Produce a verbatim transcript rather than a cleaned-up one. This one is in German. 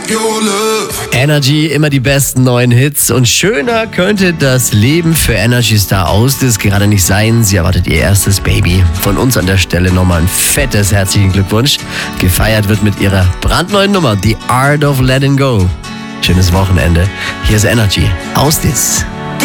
your love. Energy, immer die besten neuen Hits. Und schöner könnte das Leben für Energy Star Austis gerade nicht sein. Sie erwartet ihr erstes Baby. Von uns an der Stelle nochmal ein fettes herzlichen Glückwunsch. Gefeiert wird mit ihrer brandneuen Nummer, The Art of Letting Go. Schönes Wochenende. Hier ist Energy. Austis.